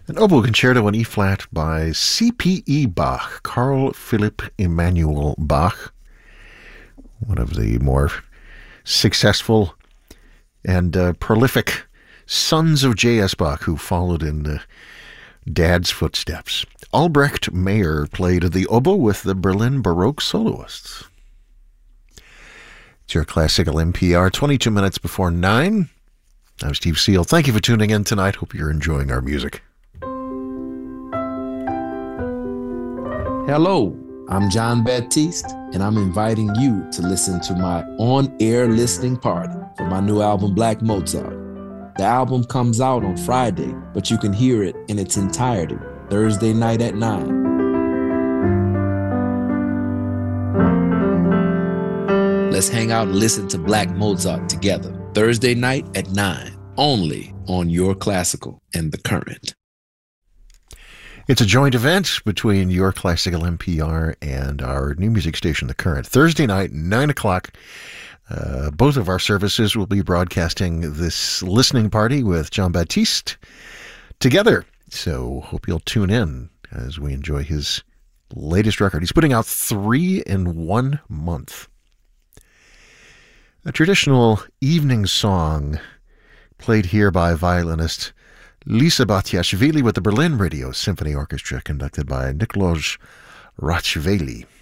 An oboe concerto in E-flat by C.P.E. Bach, Carl Philipp Emanuel Bach, one of the more successful and prolific sons of J.S. Bach, who followed in Dad's footsteps. Albrecht Meyer played the oboe with the Berlin Baroque Soloists. It's your Classical NPR, 22 minutes before 9. I'm Steve Seal. Thank you for tuning in tonight. Hope you're enjoying our music. Hello, I'm John Baptiste, and I'm inviting you to listen to my on-air listening party for my new album, Black Mozart. The album comes out on Friday, but you can hear it in its entirety Thursday night at 9. Let's hang out and listen to Black Mozart together Thursday night at 9, only on Your Classical and The Current. It's a joint event between Your Classical NPR and our new music station, The Current. Thursday night, 9 o'clock. Both of our services will be broadcasting this listening party with John Baptiste together. So hope you'll tune in as we enjoy his latest record. He's putting out 3 in 1 month. A traditional evening song played here by violinist Lisa Batiashvili with the Berlin Radio Symphony Orchestra, conducted by Nikoloz Ratchveli.